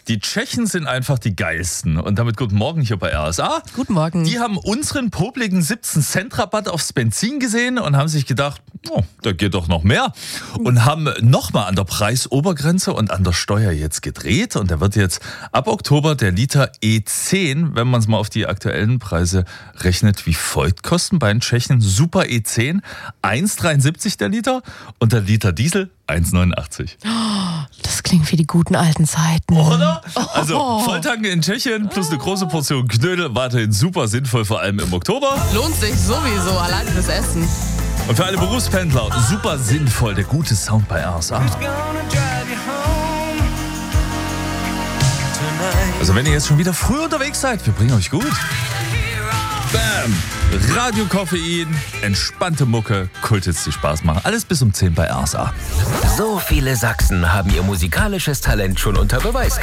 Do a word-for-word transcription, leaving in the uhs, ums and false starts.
Die Tschechen sind einfach die geilsten. Und damit guten Morgen hier bei R S A. Guten Morgen. Die haben unseren popligen siebzehn Cent Rabatt aufs Benzin gesehen und haben sich gedacht, oh, da geht doch noch mehr. Und haben nochmal an der Preisobergrenze und an der Steuer jetzt gedreht. Und da wird jetzt ab Oktober der Liter E zehn, wenn man es mal auf die aktuellen Preise rechnet, wie folgt kosten bei den Tschechen. Super E zehn, eins Komma dreiundsiebzig der Liter und der Liter Diesel eins Komma neunundachtzig. Das klingt wie die guten alten Zeiten. Oder? Also Volltanken in Tschechien plus eine große Portion Knödel, weiterhin super sinnvoll, vor allem im Oktober. Lohnt sich sowieso, allein fürs Essen. Und für alle Berufspendler super sinnvoll, der gute Sound bei R S A. Also wenn ihr jetzt schon wieder früh unterwegs seid, wir bringen euch gut. Bam! Radio Koffein, entspannte Mucke, Kulthits, die Spaß machen. Alles bis um zehn bei R S A. So viele Sachsen haben ihr musikalisches Talent schon unter Beweis